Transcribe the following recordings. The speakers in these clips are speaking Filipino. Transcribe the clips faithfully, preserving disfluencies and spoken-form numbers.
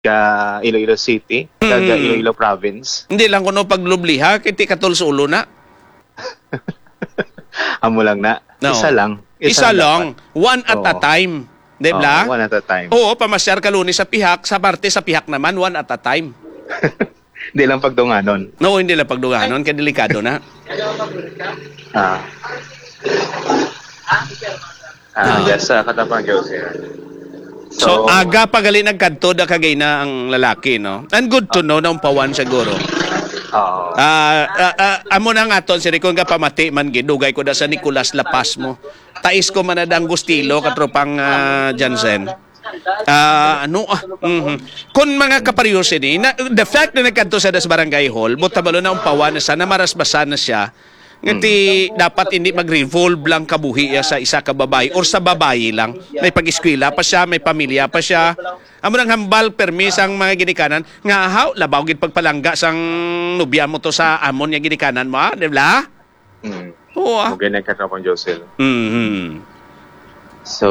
ka Iloilo City, kaga Mm. Iloilo Province. Hindi lang kuno paglubliha, kiti katol sa ulo na. Amo lang na. No. Isa lang. Isa, lang, one at a Oo. time. Di Oo, ba? one at a time. Oo, pamasyar ka lunes sa pihak, sa parte sa pihak naman, one at a time. Hindi lang pagdunganon. No, hindi lang pagduganon, kaya delikado na. Ah. Ah, yes, sa Katapang Jose. So, aga pagali nagkadto da kagay na ang lalaki, no? And good to know na umpawan siguro. Oo. Ah, ah, ah, amo na nga ton, siri ko nga pamati man gidugay ko da sa Nicolas Lapas mo. Tais ko man na dang gustilo katropang uh, Jansen. Ah, ano ah. mhm. Kung mga kaparyoso ni, na, the fact na nagkadto sa das barangay hall, butabalo na umpawan na sana marasbasan na siya. Ngati dapat hindi mag-revolve lang kabuhi ya sa isa ka babae or sa babae lang. May pag-eskwela pa siya, may pamilya pa siya. Amo nang hambal permis ang mga ginikanan nga haw labaw gid pagpalangga sang nobya mo to sa amon nga ginikanan mo, di ba? Mm. Oo. ah. Mugay na Katapang Jose. Mhm. So,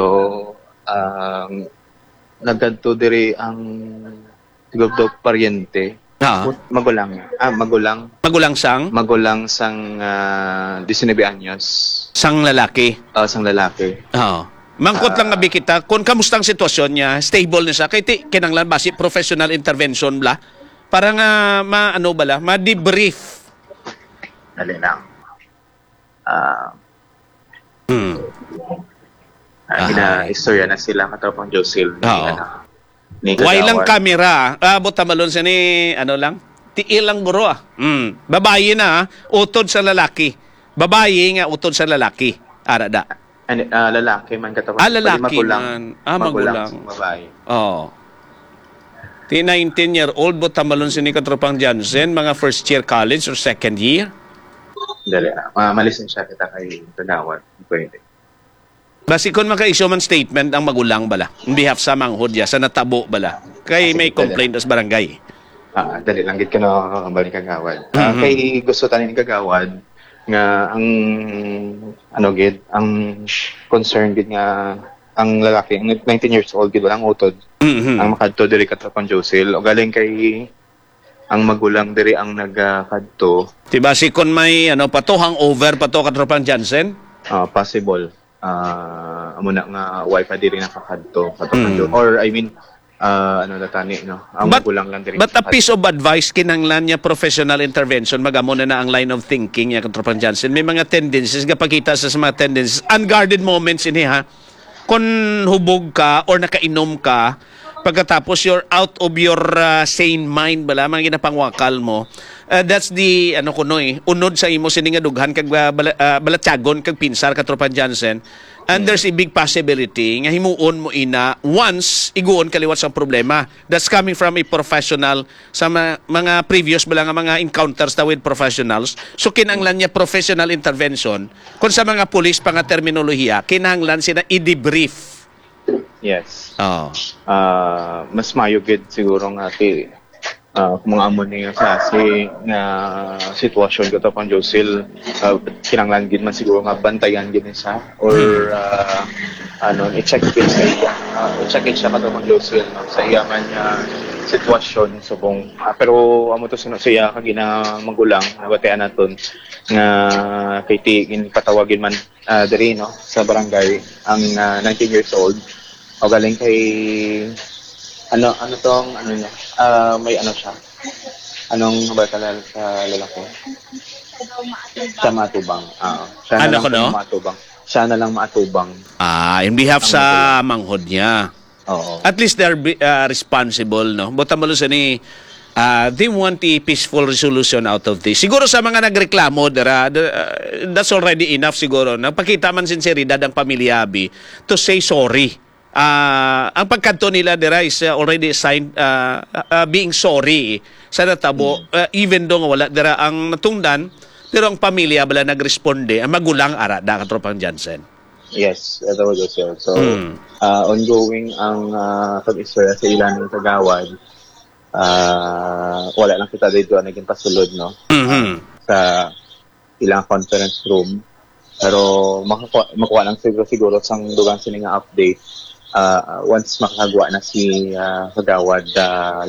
um, nagkadto diri ang siguro paryente. Ah, Magulang. Ah, magulang. magulang sang Magulang sang uh, nineteen anyos. sang lalaki. Uh, sang lalaki. Oo. Mangkot lang nga kita kung kamustang sitwasyon niya, stable na siya kay ti kinanglan basi professional intervention bla para nga ma ano bala, ma-debrief. Dali lang. Ah, Hmm. uh, Ah. istorya na sila Katapang Jose. Ni, Oo. ano, ni Way lang Kagawad. kamera. Ah, botamalon sa ni ano lang. Tiil lang buro ah. Mm. Babae na ah, utod sa lalaki. Babae nga utod sa lalaki. Ara da. Ano, ah, lalaki man Katapang. Ah, lalaki magulang. man. Ah, magulang. sa babae. Oh. Ti nineteen year old botamalon sa ni katropang Jansen, mga first year college or second year. Dali lang. Uh, malisin siya kita kay Kagawad. Pwede. Basi kon maka-issue man statement ang magulang bala. On behalf sa manghudya sa natabo bala. Kay may complaint sa barangay. Ah, dali lang gid ka na balik Kagawad. Ah, Mhm. kay gusto tanin ni Kagawad nga ang ano gid ang concern gid nga ang lalaki ang nineteen years old gid walang utod Mhm. ang makadto diri Katapang Josil o galing kay ang magulang diri ang nagkadto Diba si kon may ano pa to hangover pa to katropang Jansen? ah, possible ah amo na nga wifi diri nakakadto Katapang Mm. Josil or I mean ah, ano na tani no ang But- magulang lang diri But a piece of advice kinanglan niya professional intervention magamo na na ang line of thinking niya katropang Jansen. May mga tendencies gapakita sa mga tendencies unguarded moments ini ha. Kung hubog ka or nakainom ka pagkatapos you're out of your uh, sane mind bala mga ginapangwakal mo. Uh, that's the ano kuno eh unod sa imo sini nga dughan kag uh, bala, uh, balatyagon kag pinsar katropang Jansen. And there's a big possibility nga himuon mo ina once iguon kaliwat sa problema. That's coming from a professional sa ma- mga previous bala nga mga encounters ta with professionals. So kinahanglan niya professional intervention. Kung sa mga pulis pa nga terminolohiya, kinahanglan sila i-debrief. yes Oh. ah mas mayo gid siguro nga ti ah kung mga amon niya klase nga sitwasyon ko Katapang Josil uh, kinanglan gid man siguro nga bantayan gid ni siya or ah, ano i-check gid sa iya uh, i-check gid siya Katapang Josil no? Sa iya man nga sitwasyon subong ah, pero amo to sa siya kag gina magulang nabatian naton nga kay ti patawagin man ah, diri no sa barangay ang ah, nineteen years old o galing kay ano ano tong ano niya ah may ano siya anong ba kalal sa lalaki siya matubang ah siya Ano na lang ko, no? matubang siya na lang matubang Ah, in behalf sa manghod niya. oo At least they're uh, responsible, no? Bota mo sa ni uh, they want a peaceful resolution out of this. Siguro sa mga nagreklamo, dara, uh, that's already enough siguro. Nagpakita man sinseridad ang pamilya Abi to say sorry. Uh, ang pagkanto nila dira is uh, already signed uh, uh, being sorry sa natabo uh, even do nga wala dira ang natungdan pero ang pamilya bala nagresponde ang magulang ara da katropang Jansen. yes that was also so Mm. ah, ongoing ang uh, pag-istorya sa ilan ng Kagawad ah wala lang kita dito naging pasulod no Mhm. sa ilang conference room pero makuha, makuha lang siguro siguro sang dugang sini nga update uh, once makakagawa na si uh, Kagawad uh,